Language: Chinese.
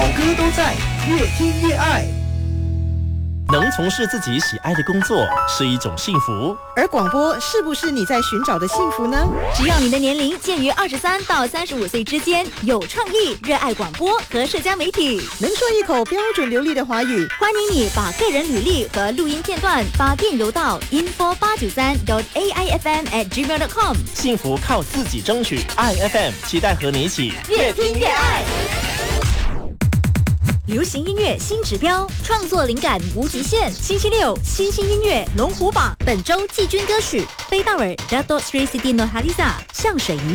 好歌都在，越听越爱。 能从事自己喜爱的工作是一种幸福， 而广播是不是你在寻找的幸福呢？ 只要你的年龄介于23到35岁之间，有创意，热爱广播和社交媒体， 能说一口标准流利的华语， 欢迎你把个人履历和录音片段发电邮到 info893.aifm@gmail.com。 幸福靠自己争取，爱 FM 期待和你一起越听越爱。流行音乐新指标，创作灵感无极限。星期六，新兴音乐龙虎榜，本周季军歌曲飞道尔 Dato Sri Siti Nurhaliza 像水一样。